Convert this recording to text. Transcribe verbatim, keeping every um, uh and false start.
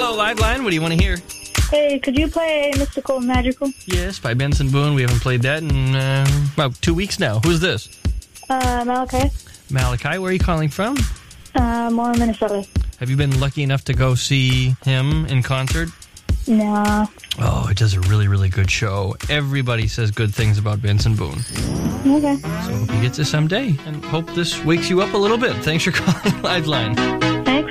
Hello, Liveline. What do you want to hear? Hey, could you play Mystical and Magical? Yes, by Benson Boone. We haven't played that in uh, about two weeks now. Who's this? Uh, Malachi. Malachi, where are you calling from? Uh, more Minnesota. Have you been lucky enough to go see him in concert? Nah. Oh, it does a really, really good show. Everybody says good things about Benson Boone. Okay. So hope you get to someday, and hope this wakes you up a little bit. Thanks for calling Liveline.